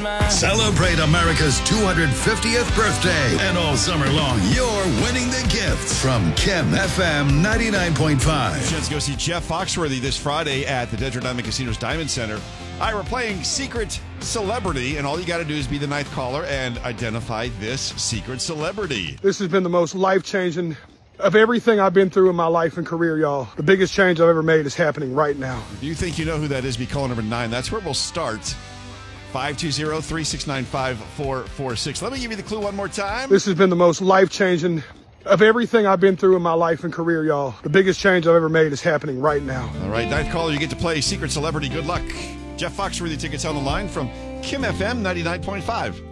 Celebrate America's 250th birthday. And all summer long, you're winning the gifts from Kim FM 99.5. Chance to go see Jeff Foxworthy this Friday at the Desert Diamond Casino's Diamond Center. All right, we're playing Secret Celebrity, and all you got to do is be the ninth caller and identify this secret celebrity. This has been the most life-changing of everything I've been through in my life and career, y'all. The biggest change I've ever made is happening right now. If you think you know who that is, be caller number 9. That's where we'll start. 520-369-5446. Let me give you the clue one more time. This has been the most life-changing of everything I've been through in my life and career, y'all. The biggest change I've ever made is happening right now. All right, ninth caller, you get to play Secret Celebrity. Good luck. Jeff Foxworthy tickets on the line from Kim FM 99.5.